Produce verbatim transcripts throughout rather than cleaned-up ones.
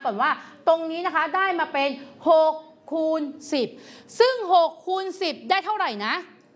ก่อนว่าตรงนี้นะคะได้มาเป็นหกคูณสิบซึ่งหกคูณสิบได้เท่าไหร่นะ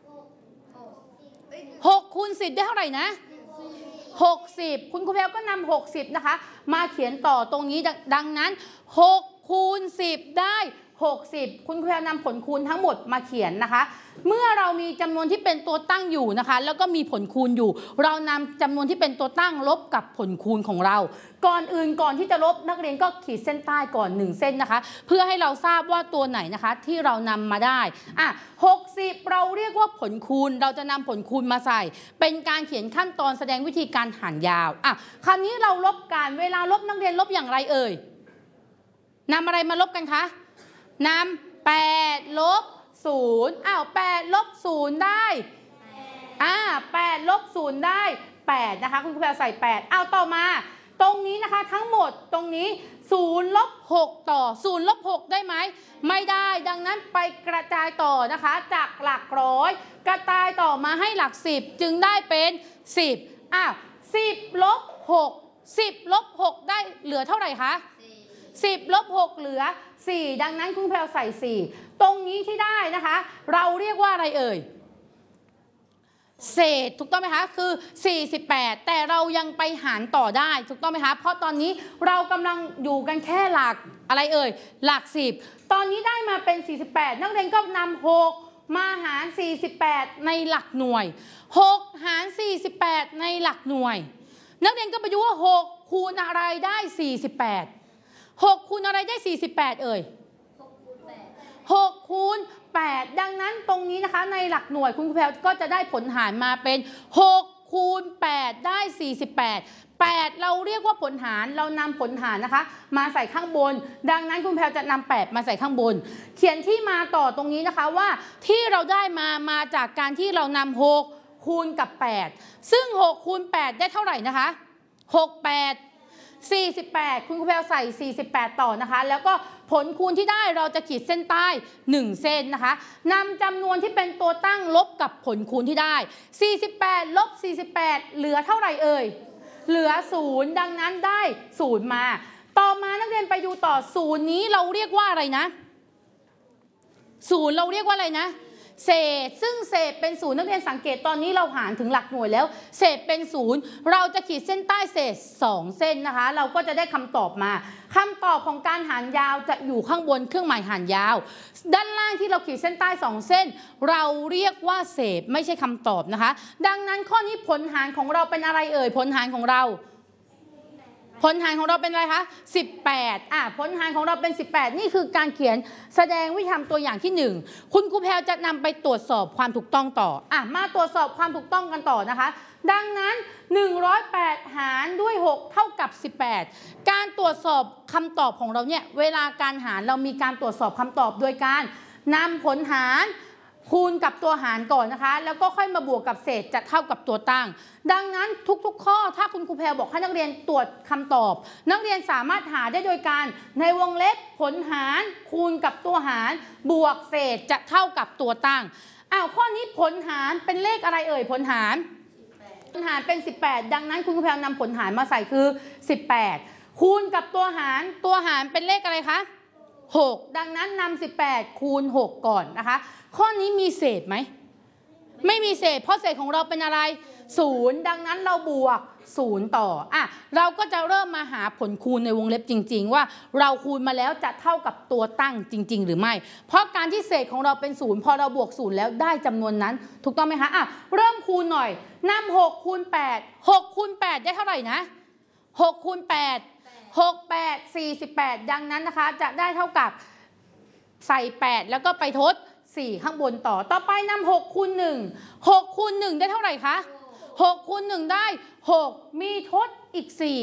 หกคูณสิบได้เท่าไหร่นะหกสิบคุณครูแพรวก็นำหกสิบนะคะมาเขียนต่อตรงนี้ดังนั้นหกคูณสิบได้หกสิบคุณครูแพรวนำผลคูณทั้งหมดมาเขียนนะคะเมื่อเรามีจำนวนที่เป็นตัวตั้งอยู่นะคะแล้วก็มีผลคูณอยู่เรานำจำนวนที่เป็นตัวตั้งลบกับผลคูณของเราก่อนอื่นก่อนที่จะลบนักเรียนก็ขีดเส้นใต้ก่อนหนึ่งเส้นนะคะเพื่อให้เราทราบว่าตัวไหนนะคะที่เรานำมาได้อ่ะหกสิบเราเรียกว่าผลคูณเราจะนำผลคูณมาใส่เป็นการเขียนขั้นตอนแสดงวิธีการหารยาวอ่ะคราวนี้เราลบกันเวลาลบนักเรียนลบอย่างไรเอ่ยนำอะไรมาลบกันคะนำแปดลบศูนย์อ้าวแปดลบศูนย์ได้อ่าแปดลบศูนย์ได้แปดนะคะคุณครูแพรใส่แปดเอาต่อมาตรงนี้นะคะทั้งหมดตรงนี้ศูนย์ลบหกต่อศูนย์ลบหกได้ไหมไม่ได้ดังนั้นไปกระจายต่อนะคะจากหลักร้อยกระจายต่อมาให้หลักสิบจึงได้เป็นสิบอ้าวสิบลบหกสิบลบหกได้เหลือเท่าไหร่คะสิบลบหกเหลือสี่ดังนั้นคุณแพรวใส่สี่ตรงนี้ที่ได้นะคะเราเรียกว่าอะไรเอ่ยเศษถูกต้องไหมคะคือสี่สิบแปดแต่เรายังไปหารต่อได้ถูกต้องไหมคะเพราะตอนนี้เรากำลังอยู่กันแค่หลักอะไรเอ่ยหลักสิบตอนนี้ได้มาเป็นสี่สิบแปดนักเรียนก็นำหกมาหารสี่สิบแปดในหลักหน่วยหกหารสี่สิบแปดในหลักหน่วยนักเรียนก็ไปดูว่าหกคูณอะไรได้สี่สิบแปดหกคูณอะไรได้สี่สิบแปดเอ่ยหกคูณแปดดังนั้นตรงนี้นะคะในหลักหน่วยคุณครูแพรวก็จะได้ผลหารมาเป็นหกคูณแปดได้สี่สิบแปด แปดเราเรียกว่าผลหารเรานำผลหารนะคะมาใส่ข้างบนดังนั้นคุณแพรวจะนำแปดมาใส่ข้างบนเขียนที่มาต่อตรงนี้นะคะว่าที่เราได้มามาจากการที่เรานำหกคูณกับแปดซึ่งหกคูณแปดได้เท่าไหร่นะคะหก แปดสี่สิบแปดคุณครูแพรวใส่สี่สิบแปดต่อนะคะแล้วก็ผลคูณที่ได้เราจะขีดเส้นใต้หนึ่งเส้นนะคะนำจำนวนที่เป็นตัวตั้งลบกับผลคูณที่ได้สี่สิบแปดลบสี่สิบแปดเหลือเท่าไหร่เอ่ยเหลือศูนย์ดังนั้นได้ศูนย์มาต่อมานักเรียนไปดูต่อศูนย์นี้เราเรียกว่าอะไรนะศูนย์เราเรียกว่าอะไรนะเศษซึ่งเศษเป็นศูนย์นักเรียนสังเกตตอนนี้เราหารถึงหลักหน่วยแล้วเศษเป็นศูนย์เราจะขีดเส้นใต้เศษสองเส้นนะคะเราก็จะได้คำตอบมาคำตอบของการหารยาวจะอยู่ข้างบนเครื่องหมายหารยาวด้านล่างที่เราขีดเส้นใต้สองเส้นเราเรียกว่าเศษไม่ใช่คำตอบนะคะดังนั้นข้อนี้ผลหารของเราเป็นอะไรเอ่ยผลหารของเราผลหารของเราเป็นอะไรคะสิบแปดอ่ะผลหารของเราเป็นสิบแปดนี่คือการเขียนแสดงวิธีทำตัวอย่างที่หนึ่งคุณครูแพรวจะนำไปตรวจสอบความถูกต้องต่ออ่ะมาตรวจสอบความถูกต้องกันต่อนะคะดังนั้นหนึ่งร้อยแปดหารด้วยหกเท่ากับสิบแปดการตรวจสอบคำตอบของเราเนี่ยเวลาการหารเรามีการตรวจสอบคำตอบโดยการนำผลหารคูณกับตัวหารก่อนนะคะแล้วก็ค่อยมาบวกกับเศษจะเท่ากับตัวตั้งดังนั้นทุกๆข้อถ้าคุณครูแพรบอกให้นักเรียนตรวจคำตอบนักเรียนสามารถหาได้โดยการในวงเล็บผลหารคูณกับตัวหารบวกเศษจะเท่ากับตัวตั้งอ้าวข้อนี้ผลหารเป็นเลขอะไรเอ่ยผลหารผลหารเป็นสิบแปดดังนั้นคุณครูแพรนำผลหารมาใส่คือสิบแปดคูณกับตัวหารตัวหารเป็นเลขอะไรคะหกดังนั้นนำสิบแปดคูณหกก่อนนะคะข้อนี้มีเศษไหมไม่มีเศษเพราะเศษของเราเป็นอะไรศูนย์ดังนั้นเราบวกศูนย์ต่ออ่ะเราก็จะเริ่มมาหาผลคูณในวงเล็บจริงๆว่าเราคูณมาแล้วจะเท่ากับตัวตั้งจริงๆหรือไม่เพราะการที่เศษของเราเป็นศูนย์พอเราบวกศูนย์แล้วได้จำนวนนั้นถูกต้องไหมคะอ่ะเริ่มคูณหน่อยนำหกคูณแปดหกคูณแปดได้เท่าไหร่นะหกคูณแปดหก แปด สี่สิบแปดดังนั้นนะคะจะได้เท่ากับใส่แปดแล้วก็ไปทดสี่ข้างบนต่อต่อไปนำหกคูณหนึ่ง หกคูณหนึ่งได้เท่าไหร่คะหกคูณหนึ่งได้หกมีทดอีกสี่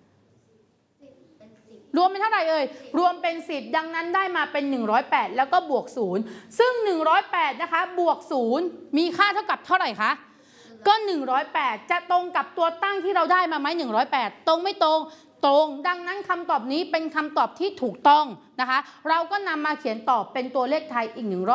รวมเป็นเท่าไหร่เอ่ยรวมเป็นสิบดังนั้นได้มาเป็นหนึ่งร้อยแปดแล้วก็บวกศูนย์ซึ่งหนึ่งร้อยแปดนะคะบวกศูนย์มีค่าเท่ากับเท่าไหร่คะก็หนึ่งร้อยแปดจะตรงกับตัวตั้งที่เราได้มาไหมหนึ่งร้อยแปดตรงไม่ตรงตรงดังนั้นคำตอบนี้เป็นคำตอบที่ถูกต้องนะคะเราก็นำมาเขียนตอบเป็นตัวเลขไทยอีกหนึ่งรอบ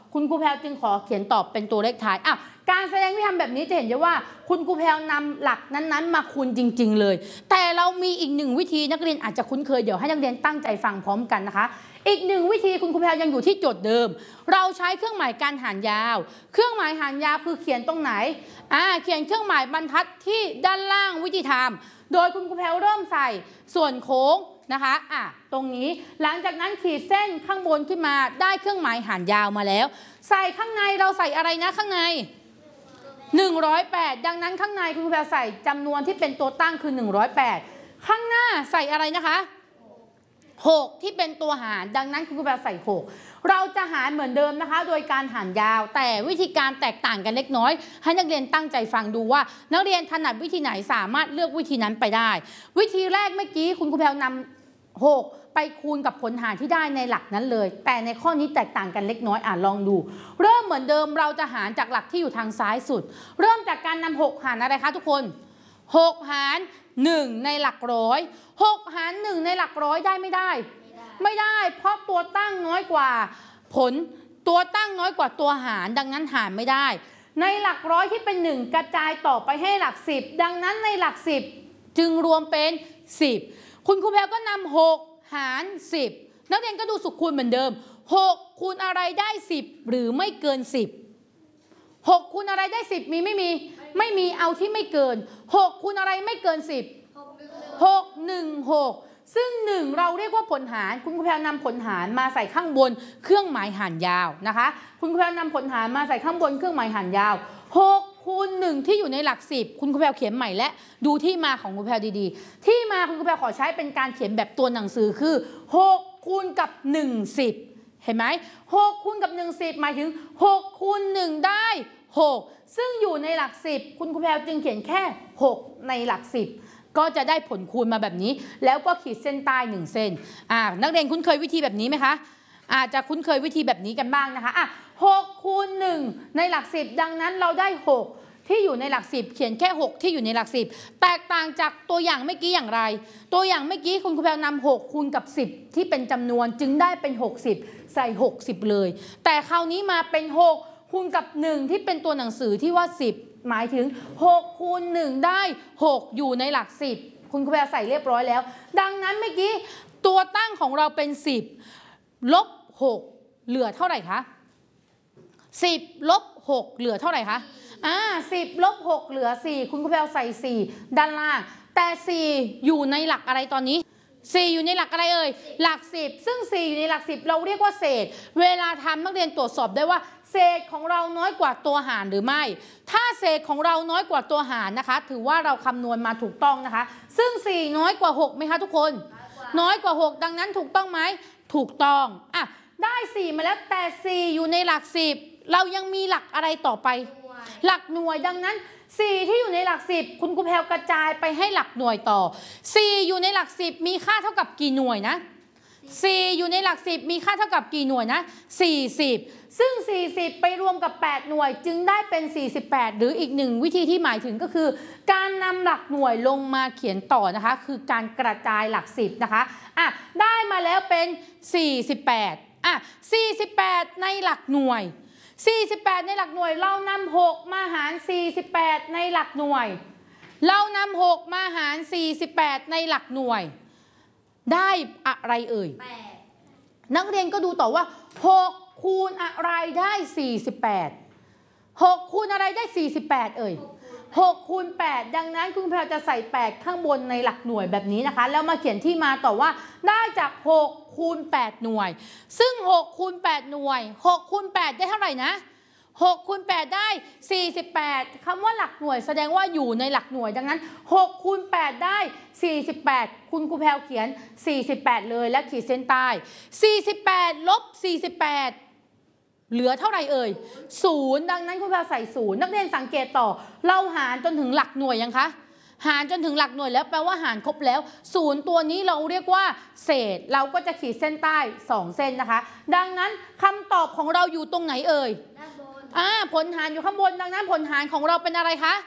คุณครูแพรจึงขอเขียนตอบเป็นตัวเลขท้ายอ้าวการแสดงวิธีทำแบบนี้จะเห็นได้ว่าคุณครูแพรนำหลักนั้นๆมาคูณจริงๆเลยแต่เรามีอีกหนึ่งวิธีนักเรียนอาจจะคุ้นเคยเดี๋ยวให้นักเรียนตั้งใจฟังพร้อมกันนะคะอีกหนึ่งวิธีคุณครูแพรยังอยู่ที่โจทย์เดิมเราใช้เครื่องหมายการหารยาวเครื่องหมายหารยาวคือเขียนตรงไหนอ่าเขียนเครื่องหมายบรรทัดที่ด้านล่างวิธีทำโดยคุณครูแพรเริ่มใส่ส่วนโค้งนะคะอ่ะตรงนี้หลังจากนั้นขีดเส้นข้างบนขึ้นมาได้เครื่องหมายหารยาวมาแล้วใส่ข้างในเราใส่อะไรนะข้างในหนึ่งร้อยแปดดังนั้นข้างในคุณครูแพรใส่จำนวนที่เป็นตัวตั้งคือหนึ่งร้อยแปดข้างหน้าใส่อะไรนะคะหกที่เป็นตัวหารดังนั้นคุณครูแพรใส่หกเราจะหารเหมือนเดิมนะคะโดยการหารยาวแต่วิธีการแตกต่างกันเล็กน้อยให้นักเรียนตั้งใจฟังดูว่านักเรียนถนัดวิธีไหนสามารถเลือกวิธีนั้นไปได้วิธีแรกเมื่อกี้คุณครูแพรนำหกไปคูณกับผลหารที่ได้ในหลักนั้นเลยแต่ในข้อนี้แตกต่างกันเล็กน้อยอ่านลองดูเริ่มเหมือนเดิมเราจะหารจากหลักที่อยู่ทางซ้ายสุดเริ่มจากการนำหกหารอะไรคะทุกคนหกหารหนึ่งในหลักร้อยหกหารหนึ่งในหลักร้อยได้ไม่ได้ไม่ได้เพราะตัวตั้งน้อยกว่าผลตัวตั้งน้อยกว่าตัวหารดังนั้นหารไม่ได้ในหลักร้อยที่เป็นหนึ่งกระจายต่อไปให้หลักสิบดังนั้นในหลักสิบจึงรวมเป็นสิบคุณครูแพรก็นำหกหารสิบนักเรียนก็ดูสุขคูณเหมือนเดิมหกคูณอะไรได้สิบหรือไม่เกินสิบหกคูณอะไรได้สิบมีไม่มีไม่มีเอาที่ไม่เกินหกคูณอะไรไม่เกินสิบหก หนึ่ง หกซึ่งหนึ่งเราเรียกว่าผลหารคุณครูแพรนำผลหารมาใส่ข้างบนเครื่องหมายหารยาวนะคะคุณครูแพรนำผลหารมาใส่ข้างบนเครื่องหมายหารยาวหกคูณหนึ่งที่อยู่ในหลักสิบคุณครูแพรเขียนใหม่และดูที่มาของคุณครูแพรดีๆที่มาคุณครูแพรขอใช้เป็นการเขียนแบบตัวหนังสือคือหกคูณกับหนึ่ง สิบเห็นไหมหกคูณกับหนึ่ง สิบหมายถึงหกคูณหนึ่งได้หกซึ่งอยู่ในหลักสิบคุณครูแพรจึงเขียนแค่หกในหลักสิบก็จะได้ผลคูณมาแบบนี้แล้วก็ขีดเส้นใต้หนึ่งเส้นอ่านักเรียนคุ้นเคยวิธีแบบนี้ไหมคะอาจจะคุ้นเคยวิธีแบบนี้กันบ้างนะคะอ่ะหกคูณหนึ่งในหลักสิบดังนั้นเราได้หกที่อยู่ในหลักสิบเขียนแค่หกที่อยู่ในหลักสิบแตกต่างจากตัวอย่างเมื่อกี้อย่างไรตัวอย่างเมื่อกี้คุณครูแพรนำหกคูณกับสิบที่เป็นจำนวนจึงได้เป็นหกสิบใส่หกสิบเลยแต่คราวนี้มาเป็นหกคูณกับหนึ่งที่เป็นตัวหนังสือที่ว่าสิบหมายถึงหกคูณหนึ่งได้หกอยู่ในหลักสิบคุณครูแพรใส่เรียบร้อยแล้วดังนั้นเมื่อกี้ตัวตั้งของเราเป็นสิบลบหกเหลือเท่าไหร่คะสิบลบหกเหลือเท่าไหร่คะอ่าสิบลบหกเหลือสี่คุณครูแพรใส่สี่ด้านล่างแต่สี่อยู่ในหลักอะไรตอนนี้สี่อยู่ในหลักอะไรเอ่ยหลักสิบซึ่งสี่อยู่ในหลักสิบเราเรียกว่าเศษเวลาทำนักเรียนตรวจสอบได้ว่าเศษของเราน้อยกว่าตัวหารหรือไม่ถ้าเศษของเราน้อยกว่าตัวหารนะคะถือว่าเราคำนวณมาถูกต้องนะคะซึ่งสี่น้อยกว่าหกไหมคะทุกคนน้อยกว่าหกดังนั้นถูกต้องไหมถูกต้องอ่ะได้สี่มาแล้วแต่สี่อยู่ในหลักสิบเรายังมีหลักอะไรต่อไปหลักหน่วยดังนั้นสี่ที่อยู่ในหลักสิบคุณครูแพรกระจายไปให้หลักหน่วยต่อสี่อยู่ในหลักสิบมีค่าเท่ากับกี่หน่วยนะสี่อยู่ในหลักสิบมีค่าเท่ากับกี่หน่วยนะสี่สิบซึ่งสี่สิบไปรวมกับแปดหน่วยจึงได้เป็นสี่สิบแปดหรืออีกหนึ่งวิธีที่หมายถึงก็คือการนำหลักหน่วยลงมาเขียนต่อนะคะคือการกระจายหลักสิบนะคะอ่ะได้มาแล้วเป็นสี่สิบแปดอ่ะสี่สิบแปดในหลักหน่วยสี่สิบแปดในหลักหน่วยเรานำหกมาหารสี่สิบแปดในหลักหน่วยเรานำหกมาหารสี่สิบแปดในหลักหน่วยได้อะไรเอ่ยนักเรียนก็ดูต่อว่าหกคูณอะไรได้สี่สิบแปดหกคูณอะไรได้สี่สิบแปดเอ่ยหกคูณแปดดังนั้นคุณแพรจะใส่แปดข้างบนในหลักหน่วยแบบนี้นะคะแล้วมาเขียนที่มาต่อว่าได้จากหกคูณแปดหน่วยซึ่งหกคูณแปดหน่วยหกคูณแปดได้เท่าไหร่นะหกคูณแปดได้สี่สิบแปดคำว่าหลักหน่วยแสดงว่าอยู่ในหลักหน่วยดังนั้นหกคูณแปดได้สี่สิบแปดคุณครูแพรเขียนสี่สิบแปดเลยและขีดเส้นใต้สี่สิบแปดลบสี่สิบแปดเหลือเท่าไหร่เอ่ยศูนย์ดังนั้นคุณแพรใส่ศูนย์นักเรียนสังเกตต่อเราหารจนถึงหลักหน่วยยังคะหารจนถึงหลักหน่วยแล้วแปลว่าหารครบแล้วศูนย์ตัวนี้เราเรียกว่าเศษเราก็จะขีดเส้นใต้สองเส้นนะคะดังนั้นคำตอบของเราอยู่ตรงไหนเอ่ยอ่าผลหารอยู่ข้างบนดังนั้นผลหารของเราเป็นอะไรคะ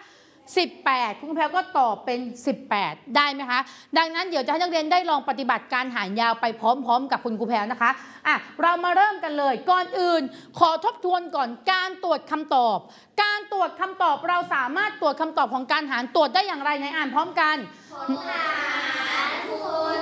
สิบแปดคุณครูแพรวก็ตอบเป็นสิบแปดได้ไหมคะดังนั้นเดี๋ยวจะให้นักเรียนได้ลองปฏิบัติการหารยาวไปพร้อมๆกับคุณครูแพรวนะคะอ่ะเรามาเริ่มกันเลยก่อนอื่นขอทบทวนก่อนการตรวจคำตอบการตรวจคำตอบเราสามารถตรวจคำตอบของการหารตรวจได้อย่างไรในอ่านพร้อมกัน